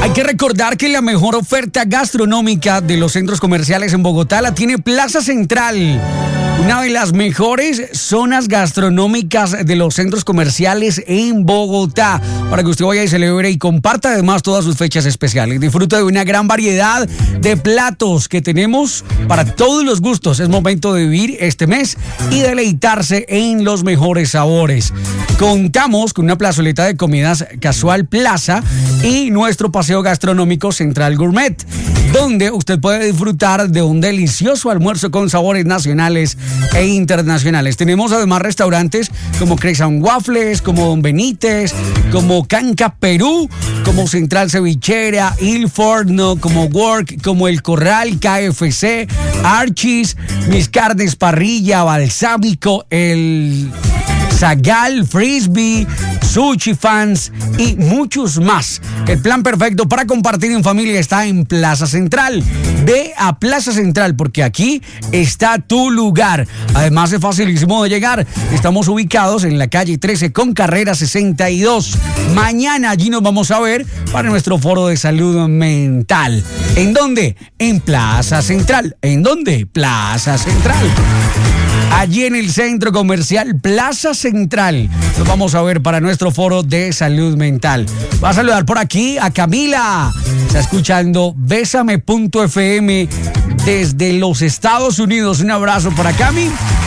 Hay que recordar que la mejor oferta gastronómica de los centros comerciales en Bogotá la tiene Plaza Central. Una de las mejores zonas gastronómicas de los centros comerciales en Bogotá, para que usted vaya y celebre y comparta además todas sus fechas especiales. Disfruta de una gran variedad de platos que tenemos para todos los gustos. Es momento de vivir este mes y deleitarse en los mejores sabores. Contamos con una plazoleta de comidas Casual Plaza y nuestro paseo gastronómico Central Gourmet, donde usted puede disfrutar de un delicioso almuerzo con sabores nacionales e internacionales. Tenemos además restaurantes como Crepes and Waffles, como Don Benítez, como Canca Perú, como Central Cevichera, Il Forno, como Work, como El Corral, KFC, Archie's, Mis Carnes Parrilla, Balsámico, El Zagal, Frisbee, Sushi Fans y muchos más. El plan perfecto para compartir en familia está en Plaza Central. Ve a Plaza Central porque aquí está tu lugar. Además es facilísimo de llegar. Estamos ubicados en la calle 13 con carrera 62. Mañana allí nos vamos a ver para nuestro foro de salud mental. ¿En dónde? En Plaza Central. ¿En dónde? Plaza Central. Allí en el centro comercial Plaza Central. Nos vamos a ver para nuestro foro de salud mental. Va a saludar por aquí a Camila. Está escuchando Bésame.fm desde los Estados Unidos. Un abrazo para Cami.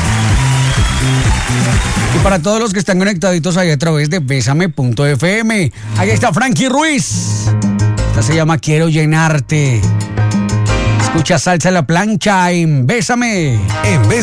Y para todos los que están conectaditos ahí a través de Bésame.fm. Ahí está Frankie Ruiz. Esta se llama Quiero Llenarte. Escucha Salsa a la Plancha en Bésame.